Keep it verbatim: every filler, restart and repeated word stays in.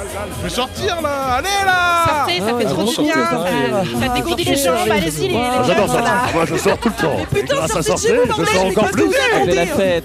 Je vais sortir là. Allez là. Sortez, ça fait trop du bien. Ça dégourdit les jambes, allez-y les J'adore jeunes ça. là. Moi je sors tout le temps. Mais putain, Grâce à sortez de chez sortir, vous, je bordel, sors je sais encore pas ce que plus. vous On fait la racontez. fête.